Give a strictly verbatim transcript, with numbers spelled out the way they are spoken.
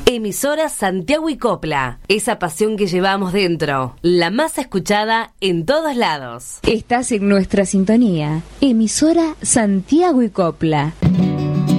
Emisora Santiago y Copla, esa pasión que llevamos dentro, la más escuchada en todos lados. Estás en nuestra sintonía, Emisora Santiago y Copla.